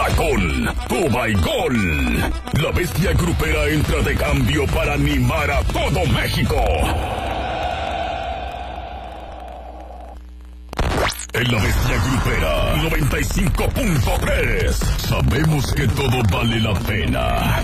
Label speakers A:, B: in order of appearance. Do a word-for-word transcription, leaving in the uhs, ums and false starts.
A: con Toma y Gol. La bestia grupera entra de cambio para animar a todo México. En la bestia grupera noventa y cinco punto tres sabemos que todo vale la pena.